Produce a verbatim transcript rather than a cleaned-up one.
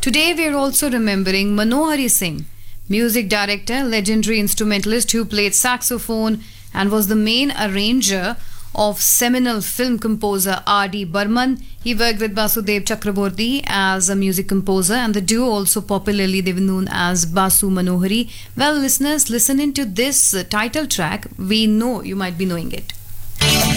Today we are also remembering Manohari Singh, music director, legendary instrumentalist who played saxophone and was the main arranger of seminal film composer R D. Burman. He worked with Basudev Chakraborty as a music composer, and the duo also popularly they were known as Basu Manohari. Well, listeners, listen into this uh, title track. We know you might be knowing it.